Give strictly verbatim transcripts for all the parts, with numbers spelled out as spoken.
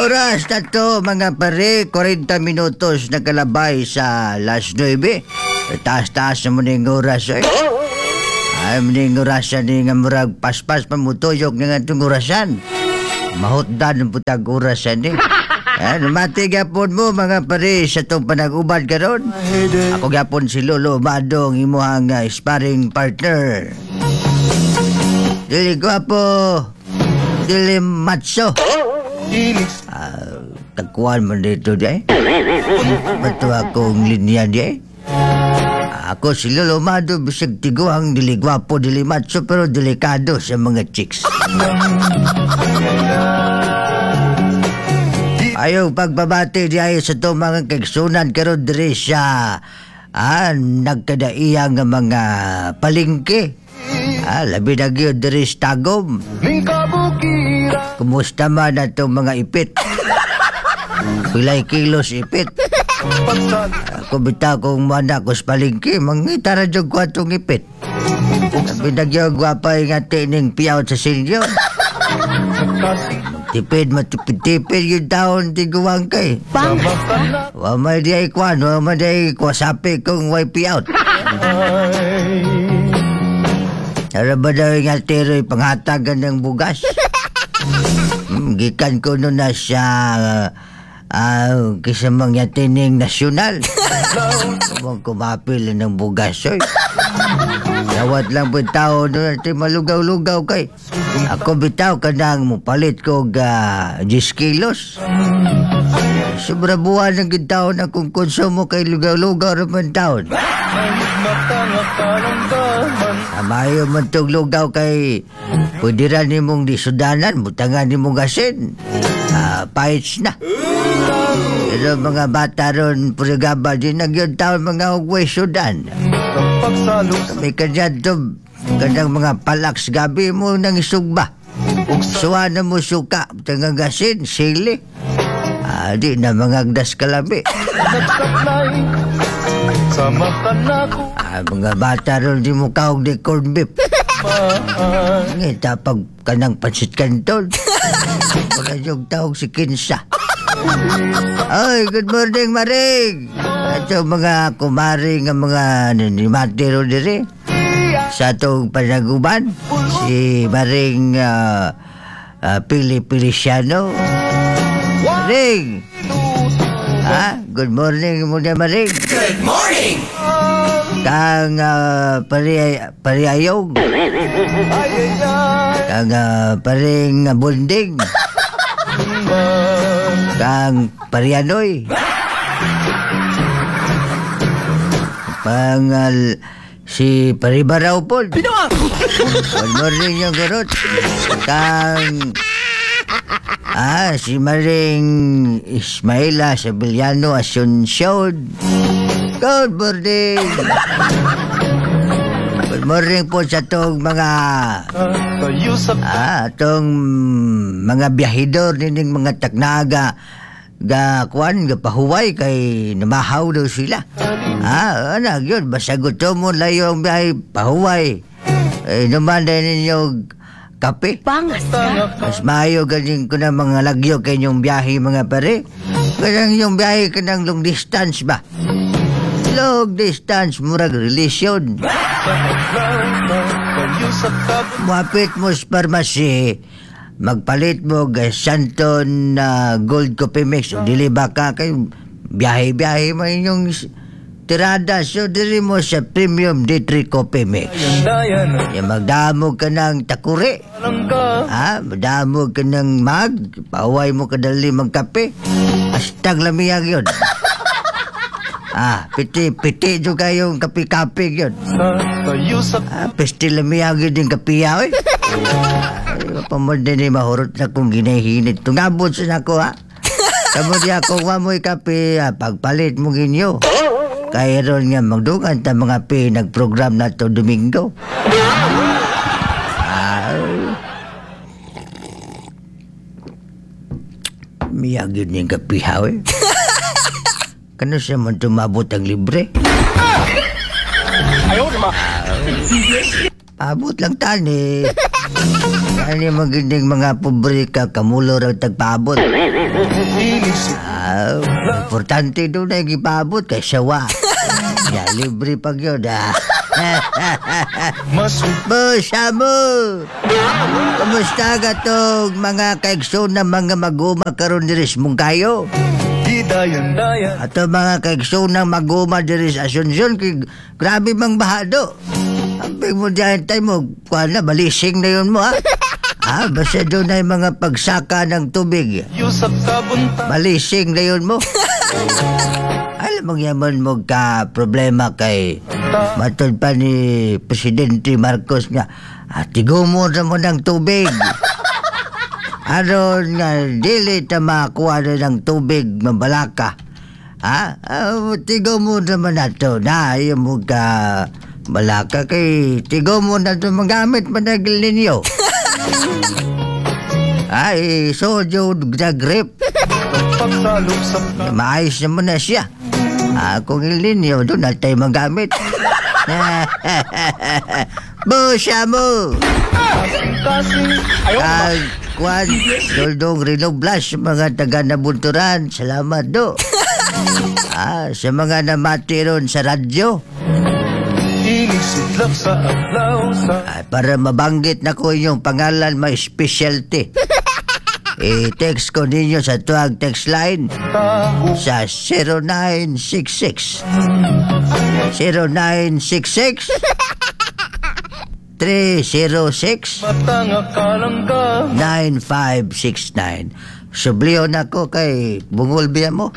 Oras na to mga pare, forty minutos nakalabay sa alas nine. Taas-taas na mo na yung oras eh. Ay mo na yung orasan eh nga murag paspas pamutuyok na nga itong orasan. Mahutdan ang putag orasan eh. Yan, mati gapon mo mga pare sa itong panag-ubad karon. Ako gapon si Lolo Madong imuhang uh, sparring partner. Dili gwapo, dili macho. Uh, Tagkuhan mo dito di. Bato akong linya di. Ako si Lolo Mado bisag tiguang dili gwapo, dili macho pero delikado sa mga chicks. Ayaw pagbabati di ayo sa itong mga kagsunan karon diri sa ah, nagkadaiya nga mga palengke. Ah, labi na gyud diri sa Tagum. Kumusta man na itong mga ipit? Pilay kilos ipit. Ako bita kong mana ko sa palengke, mangita na dyan ko atong ipit. Labi na gyud gwapay nga tining piyaw sa sinyo. Tipid, matipid-tipid yung taon tiguang kay. Wamay di ay kwan, wamay di ay kwasapi kung wipe out. Ano ba daw yung altiro'y panghatagan ng bugas? hmm, gikan ko nun na siya uh, uh, kisamang yatining nasyonal. Kumang kumapil ng bugas oy. Lawat lang po tao nun natin malugaw-lugaw kay. Ako bitaw ka nang mupalit ko ga ten kilos. Sobra buwan ng gitaw na kung konsumo kay lugaw-lugaw naman taon. Amayo man tong lugaw kay pwede rin ni mong disudanan, butangan ni mong asin. Uh, Paits na. Pero mga bata ron, purigaba din nagyon taon mga ugway sudan. May kanyan to, kanyang mga palaks gabi mo nang isugba. Suwa na mo suka, tangang asin, sili. Ah, di na mga agdas kalabi. Ah, mga bata ron di mo kaog di corn beef. Ngita pag kanang pansit kanton. Wala yung tawag si Kinsa. Ay, good morning, Maring. Ito mga kumaring ang mga nanimati ron diri. Sa itong panaguban, si Maring uh, uh, Pili-Pilisiano. Maring! Ha? Good morning muna, Maring. Good morning! Kang uh, pari, pariayog. Kang uh, paring bunding. Kang parianoy. Pangal si Paribaraw po. Good morning yung garot. Kang ah, si Maring Ismaila Sabiliano Asuncion. Good morning. Good morning po sa itong mga ah, itong mga biyahidor nining mga taknaga ga kwan ga pahuway kay namahaw daw sila. Ah, anak yun, basta gusto mo layo ang biyahe pahuway. Eh, naman din ninyo kape. Pangas ka? Mas maayo galing ko na mga lagyo kay inyong biyahe mga pare. Kaya yung biyahe ka ng long distance ba? Long distance, murag relasyon. Muapit mo sa pharmacy, magpalit mo ga Santon na uh, Gold Coffee Mix. O dili ba ka kayo biyahe-biyahe mo inyong tirada. So dili mo sa Premium D three Coffee Mix. Yung magdamo ka ng takuri. Ha? Magdamo ka ng mag. Paway mo kadali magkape. Hastag lamiyag yun. Ah, piti-piti juga yung kapi-kapi yun. Ah, pesti lamiyag yun yung kapiya eh. Pamodin ni mahurot na kong ginahinit. Tungabot sa nako ha. Kamu di ako wamoy kape, ah, pagpalit mo ginyo. Kaya ron nga magdugan ta mga pi nagprogram na to Domingo. Ah, miyag yun yung kapihaw eh. Kano siya man tumabot ang libre? Ayaw naman. Abot lang tani. Ano yung magandang mga pobre ka, kamulo raw tagpaabot. Ah, importante doon na yung ipabot kay sawa. Ya, libre pag yun, ah. Bosa mo! Kamusta ka tong mga kaigsoon na mga maguma karon diris mong kayo? Ato mga kaigsoon na maguma diris Asuncion, kay grabe mang bahado. Amping mo dyan tayo mo, kuha na, balising na yun mo, ha? Ah, basta doon na yung mga pagsaka ng tubig. Balising na yun mo. Alam mo yaman mo ka problema kay matod pa ni Presidente Marcos nga, ah, tigo mo na mo ng tubig. Ano nga, dili ta makakuha na ng tubig, mabalaka. Ha? Ah, tigo mo naman na to na, ayaw mo ka balaka kay tigo mo na to magamit managil ninyo. Ay, sojo nag-grip. Maayos naman na siya. Ah, kung ilinyo, doon na tayo magamit. Busya mo! Ah, kwan, doldong Renoblas, mga taga-nabunturan, salamat do. Ah, sa mga namati ron sa radyo. Ay, para mabanggit na ko yung pangalan, may specialty. I-text ko ninyo sa tuwag text line sa zero nine six six zero nine six six three zero six nine five six nine. Subliyo na ko kay bungol biya mo.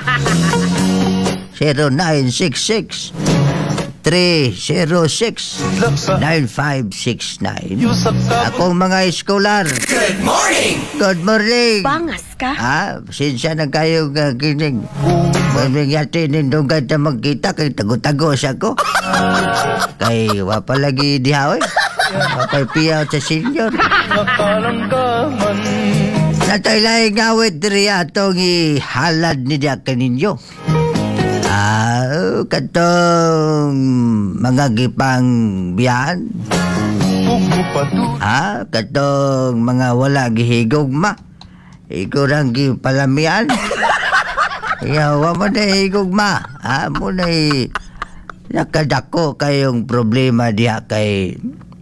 zero nine six six three zero six nine five six nine. Akong mga eskolar. Good morning! Good morning! Bangas ka? Ah, sinsya na kayo uh, kining. Mabigyati nindong ganda magkita kay tago-tagos ako. Kay wapalagi dihaw eh. Wapay piyaw sa senior. Nataylay ngawit diri atong ihalad ni diya kaninyo. Ah, katong mga gipang biyan. Ah, katong mga wala gihigugma. Ikurang gipalamian. Yawa mo na higugma. Ah, mo na nakadako kayong problema diya kay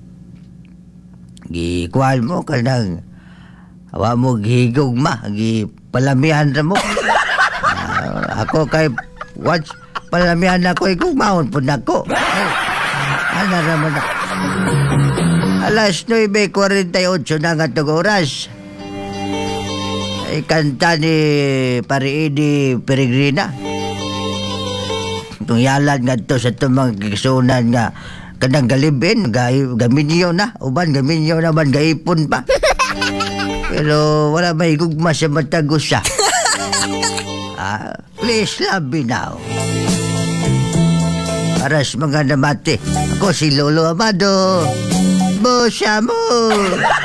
gikuan mo kanang awa mo gihigugma, gipalamian ra mo. Ah, ako kay watch palamihan ako igugmaon po nako. Ano naman na? Alas nueve cuarenta y ocho na nga itong oras. Ay kanta ni Pariidi Peregrina. Itong yalan nga ito sa itong mga kiksunan nga kanang galibin, gaminyo na. Uban, gaminyo naman, gaipon pa. Pero wala may gugma sa matagos siya. Ah, please love me now. Para sa mga namati, ako si Lolo Amado. Busya mo!